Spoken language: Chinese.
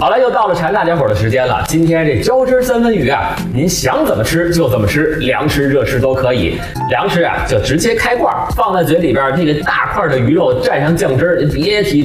好了，又到了馋大家伙的时间了。今天这浇汁三文鱼啊，您想怎么吃就怎么吃，凉吃热吃都可以。凉吃啊，就直接开罐，放在嘴里边，这个大块的鱼肉蘸上酱汁，别提